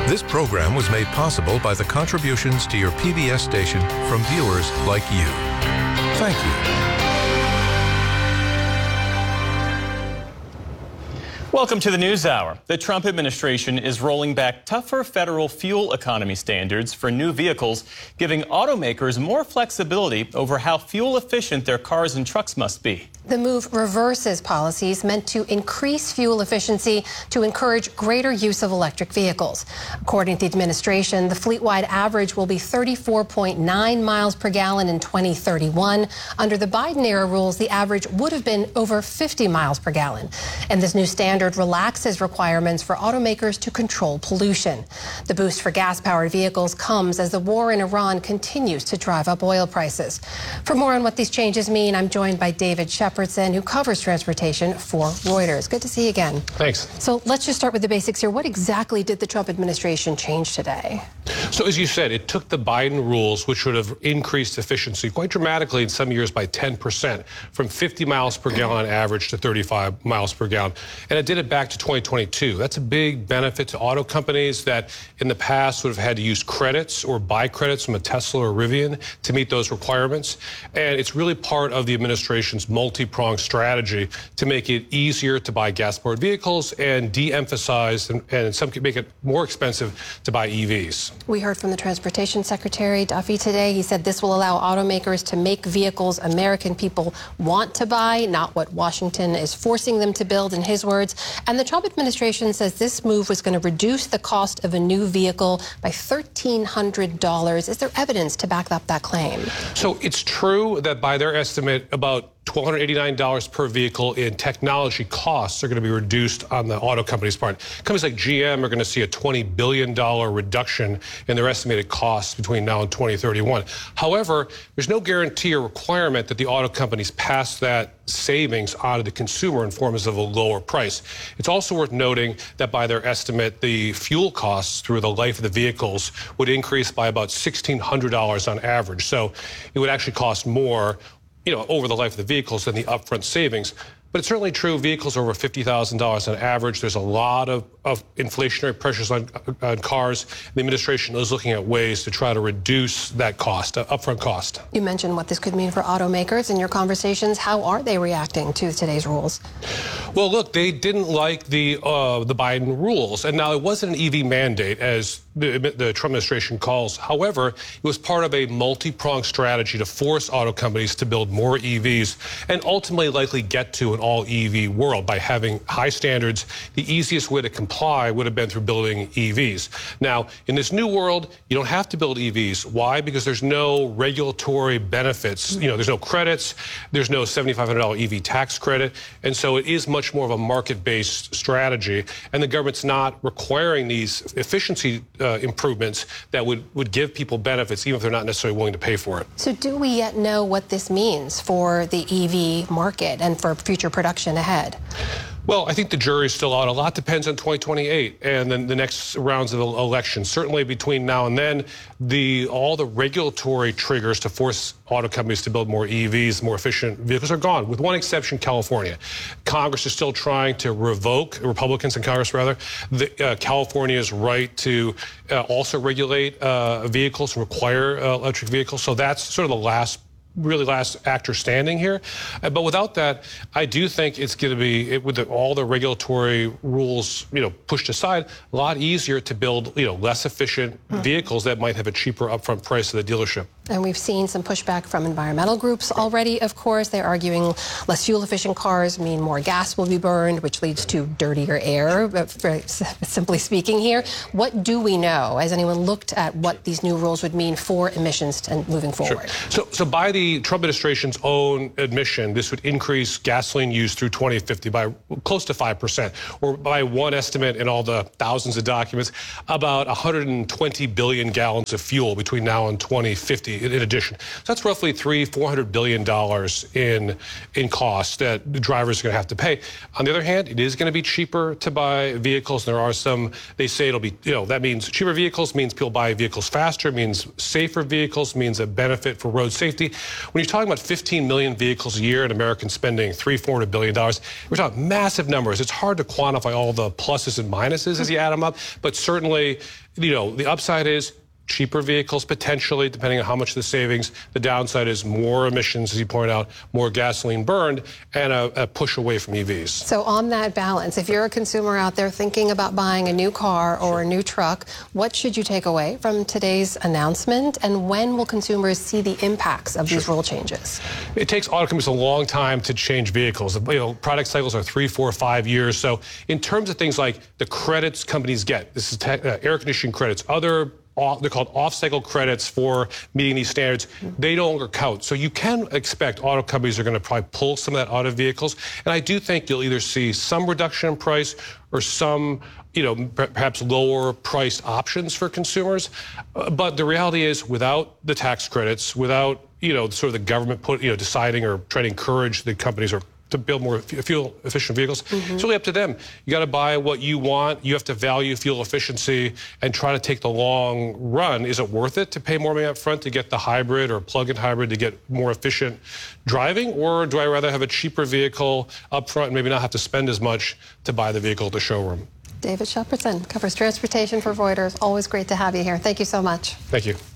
This program was made possible by the contributions to your PBS station from viewers like you. Thank you. Welcome to the NewsHour. The Trump administration is rolling back tougher federal fuel economy standards for new vehicles, giving automakers more flexibility over how fuel efficient their cars and trucks must be. The move reverses policies meant to increase fuel efficiency to encourage greater use of electric vehicles. According to the administration, the fleet-wide average will be 34.9 miles per gallon in 2031. Under the Biden-era rules, the average would have been over 50 miles per gallon. And this new standard relaxes requirements for automakers to control pollution. The boost for gas-powered vehicles comes as the war in Iran continues to drive up oil prices. For more on what these changes mean, I'm joined by David Shepardson, who covers transportation for Reuters. Good to see you again. Thanks. So let's just start with the basics here. What exactly did the Trump administration change today? So as you said, it took the Biden rules, which would have increased efficiency quite dramatically in some years by 10%, from 50 miles per gallon average to 35 miles per gallon. And it did it back to 2022. That's a big benefit to auto companies that in the past would have had to use credits or buy credits from a Tesla or Rivian to meet those requirements. And it's really part of the administration's multi-pronged strategy to make it easier to buy gas-powered vehicles and de-emphasize and some could make it more expensive to buy EVs. We heard from the Transportation Secretary Duffy today. He said this will allow automakers to make vehicles American people want to buy, not what Washington is forcing them to build, in his words. And the Trump administration says this move was going to reduce the cost of a new vehicle by $1,300. Is there evidence to back up that claim? So it's true that by their estimate, about $1,289 per vehicle in technology costs are going to be reduced on the auto company's part. Companies like GM are going to see a $20 billion reduction in their estimated costs between now and 2031. However, there's no guarantee or requirement that the auto companies pass that savings on to the consumer in forms of a lower price. It's also worth noting that by their estimate, the fuel costs through the life of the vehicles would increase by about $1,600 on average. So it would actually cost more, over the life of the vehicles than the upfront savings. But it's certainly true, vehicles are over $50,000 on average. There's a lot of inflationary pressures on cars. The administration is looking at ways to try to reduce that cost, upfront cost. You mentioned what this could mean for automakers in your conversations. How are they reacting to today's rules? Well, look, they didn't like the Biden rules. And now it wasn't an EV mandate, as the Trump administration calls. However, it was part of a multi-pronged strategy to force auto companies to build more EVs and ultimately likely get to an all-EV world by having high standards. The easiest way to comply would have been through building EVs. Now, in this new world, you don't have to build EVs. Why? Because there's no regulatory benefits. There's no credits. There's no $7,500 EV tax credit. And so it is much more of a market-based strategy. And the government's not requiring these efficiency improvements that would give people benefits, even if they're not necessarily willing to pay for it. So do we yet know what this means for the EV market and for future production ahead? Well, I think the jury's still out. A lot depends on 2028 and then the next rounds of elections. Certainly between now and then, all the regulatory triggers to force auto companies to build more EVs, more efficient vehicles are gone, with one exception, California. Congress is still trying to revoke, Republicans in Congress rather, California's right to also regulate vehicles and require electric vehicles. So that's sort of the last actor standing here. But without that, I do think it's going to be, with all the regulatory rules, pushed aside, a lot easier to build, less efficient vehicles that might have a cheaper upfront price at the dealership. And we've seen some pushback from environmental groups already, of course. They're arguing less fuel-efficient cars mean more gas will be burned, which leads to dirtier air, simply speaking here. What do we know? Has anyone looked at what these new rules would mean for emissions and moving forward? Sure. So by the Trump administration's own admission, this would increase gasoline use through 2050 by close to 5%, or by one estimate in all the thousands of documents, about 120 billion gallons of fuel between now and 2050. in addition. So that's roughly $400 billion in costs that the drivers are going to have to pay. On the other hand, it is going to be cheaper to buy vehicles. There are some, they say it'll be, that means cheaper vehicles means people buy vehicles faster, means safer vehicles, means a benefit for road safety. When you're talking about 15 million vehicles a year and Americans spending $400 billion, we're talking massive numbers. It's hard to quantify all the pluses and minuses as you add them up, but certainly, the upside is cheaper vehicles potentially, depending on how much the savings. The downside is more emissions, as you point out, more gasoline burned, and a push away from EVs. So on that balance, if you're a consumer out there thinking about buying a new car or a new truck, what should you take away from today's announcement, and when will consumers see the impacts of these rule changes? It takes auto companies a long time to change vehicles. Product cycles are 3, 4, 5 years. So in terms of things like the credits companies get, this is air conditioning credits, they're called off-cycle credits for meeting these standards. They no longer count. So you can expect auto companies are going to probably pull some of that out of vehicles. And I do think you'll either see some reduction in price or some, perhaps lower priced options for consumers. But the reality is, without the tax credits, without, sort of the government deciding or trying to encourage the companies to build more fuel-efficient vehicles. It's really up to them. You got to buy what you want. You have to value fuel efficiency and try to take the long run. Is it worth it to pay more money up front to get the hybrid or plug-in hybrid to get more efficient driving? Or do I rather have a cheaper vehicle up front and maybe not have to spend as much to buy the vehicle at the showroom? David Shepardson covers transportation for Reuters. Always great to have you here. Thank you so much. Thank you.